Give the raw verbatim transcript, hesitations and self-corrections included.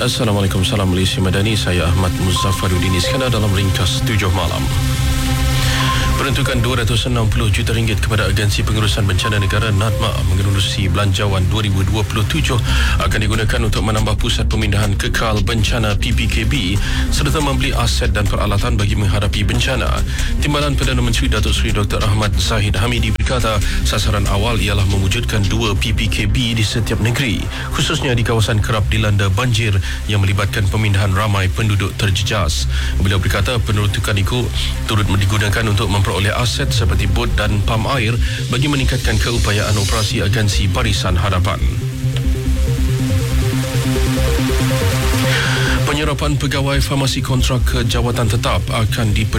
Assalamualaikum, salam Malaysia Madani. Saya Ahmad Muzaffaruddin Iskandar dalam ringkas tujuh malam. Peruntukan dua ratus enam puluh juta ringgit kepada Agensi Pengurusan Bencana Negara NADMA mengerusi belanjawan dua ribu dua puluh tujuh akan digunakan untuk menambah pusat pemindahan kekal bencana P P K B serta membeli aset dan peralatan bagi menghadapi bencana. Timbalan Perdana Menteri Datuk Seri Doktor Ahmad Zahid Hamidi berkata sasaran awal ialah mewujudkan dua P P K B di setiap negeri, khususnya di kawasan kerap dilanda banjir yang melibatkan pemindahan ramai penduduk terjejas. Beliau berkata peruntukan itu turut digunakan untuk memperoleh aset seperti bot dan pam air bagi meningkatkan keupayaan operasi Agensi Barisan Hadapan. Penyerapan pegawai farmasi kontrak ke jawatan tetap akan diper